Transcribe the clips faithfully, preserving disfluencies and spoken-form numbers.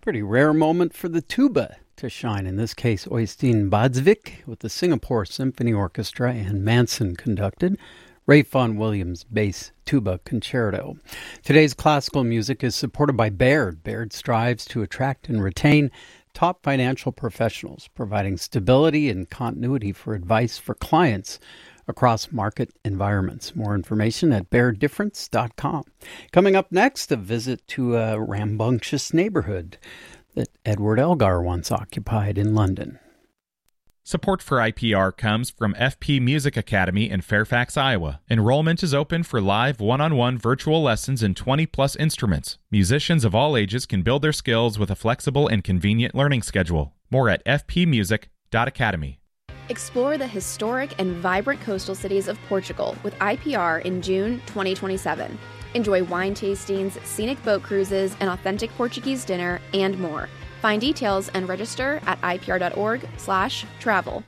Pretty rare moment for the tuba to shine. In this case, Oystein Badsvik with the Singapore Symphony Orchestra and Manson conducted Ray Vaughan Williams Bass Tuba Concerto. Today's classical music is supported by Baird. Baird strives to attract and retain top financial professionals, providing stability and continuity for advice for clients across market environments. More information at baird difference dot com. Coming up next, a visit to a rambunctious neighborhood that Edward Elgar once occupied in London. Support for I P R comes from F P Music Academy in Fairfax, Iowa. Enrollment is open for live one-on-one virtual lessons in twenty-plus instruments. Musicians of all ages can build their skills with a flexible and convenient learning schedule. More at f p music dot academy. Explore the historic and vibrant coastal cities of Portugal with I P R in June twenty twenty-seven. Enjoy wine tastings, scenic boat cruises, an authentic Portuguese dinner, and more. Find details and register at I P R dot org slash travel.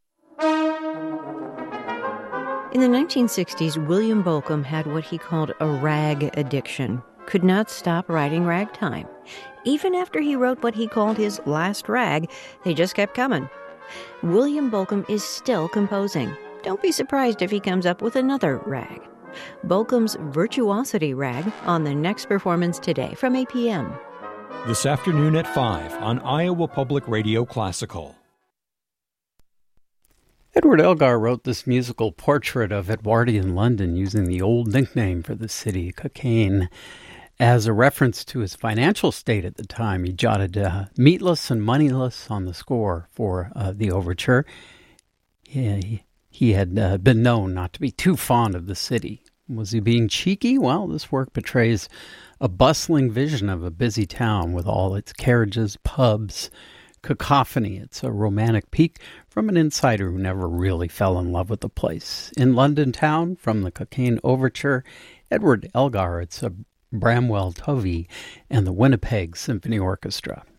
In the nineteen sixties, William Bolcom had what he called a rag addiction. Could not stop writing ragtime. Even after he wrote what he called his last rag, they just kept coming. William Bolcom is still composing. Don't be surprised if he comes up with another rag. Bolcom's Virtuosity Rag on the next performance today from A P M. This afternoon at five on Iowa Public Radio Classical. Edward Elgar wrote this musical portrait of Edwardian London using the old nickname for the city, Cockaigne. As a reference to his financial state at the time, he jotted uh, meatless and moneyless on the score for uh, the overture. He, he had uh, been known not to be too fond of the city. Was he being cheeky? Well, this work betrays a bustling vision of a busy town with all its carriages, pubs, cacophony. It's a romantic peek from an insider who never really fell in love with the place. In London town, from the Cockaigne Overture, Edward Elgar, it's a Bramwell Tovey and the Winnipeg Symphony Orchestra.